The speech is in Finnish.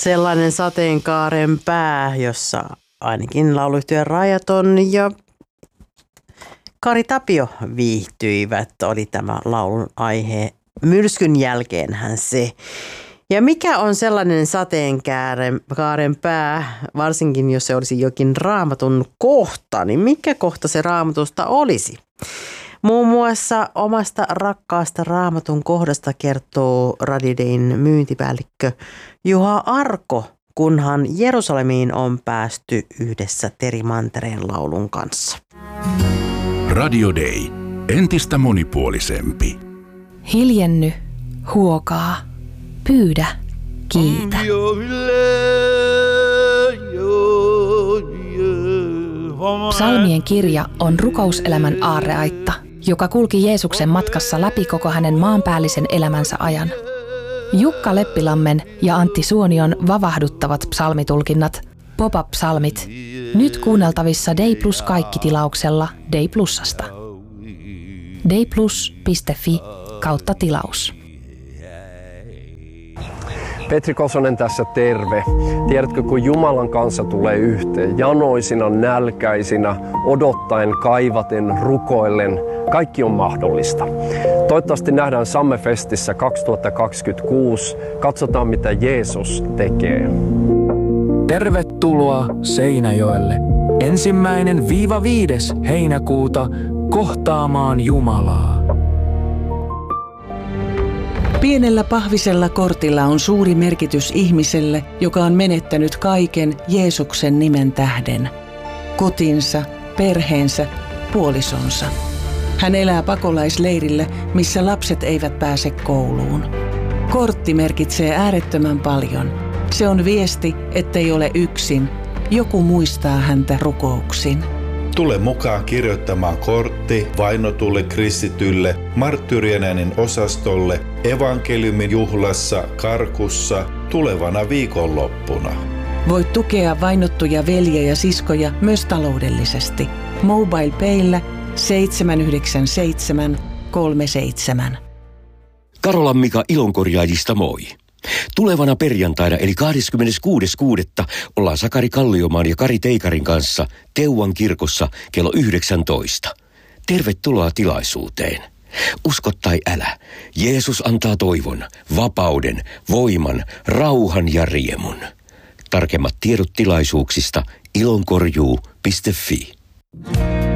sellainen sateenkaaren pää, jossa ainakin lauluyhtyeen Rajaton ja Kari Tapio viihtyivät, oli tämä laulun aihe. Myrskyn jälkeenhän se. Ja mikä on sellainen sateenkaaren pää, varsinkin jos se olisi jokin Raamatun kohta, niin mikä kohta se Raamatusta olisi? Muun muassa omasta rakkaasta Raamatun kohdasta kertoo Radio Dayn myyntipäällikkö Juha Arko, kunhan Jerusalemiin on päästy yhdessä Teri Mantereen laulun kanssa. Radio Day. Entistä monipuolisempi. Hiljenny, huokaa, pyydä, kiitä. Psalmien kirja on rukouselämän aarreaitta, joka kulki Jeesuksen matkassa läpi koko hänen maanpäällisen elämänsä ajan. Jukka Leppilammen ja Antti Suonion vavahduttavat psalmitulkinnat, pop-up-psalmit, nyt kuunneltavissa Day Plus kaikki-tilauksella Day Plusasta. dayplus.fi/tilaus. Petri Kosonen tässä, terve. Tiedätkö, kun Jumalan kanssa tulee yhteen, janoisina, nälkäisinä, odottaen, kaivaten, rukoillen, kaikki on mahdollista. Toivottavasti nähdään Sammefestissä 2026. Katsotaan, mitä Jeesus tekee. Tervetuloa Seinäjoelle 1.–5. heinäkuuta kohtaamaan Jumalaa. Pienellä pahvisella kortilla on suuri merkitys ihmiselle, joka on menettänyt kaiken Jeesuksen nimen tähden. Kotinsa, perheensä, puolisonsa. Hän elää pakolaisleirillä, missä lapset eivät pääse kouluun. Kortti merkitsee äärettömän paljon. Se on viesti, ettei ole yksin. Joku muistaa häntä rukouksin. Tule mukaan kirjoittamaan kortti vainotulle kristitylle, marttyyrien äänen osastolle, evankeliumin juhlassa Karkussa tulevana viikonloppuna. Voit tukea vainottuja veljiä ja siskoja myös taloudellisesti. Mobile Payllä 797 37. Karolan Mika Ilonkorjaajista moi. Tulevana perjantaina eli 26.6. ollaan Sakari Kalliomaan ja Kari Teikarin kanssa Teuvan kirkossa kello 19. Tervetuloa tilaisuuteen. Usko tai älä, Jeesus antaa toivon, vapauden, voiman, rauhan ja riemun. Tarkemmat tiedot tilaisuuksista ilonkorjuu.fi.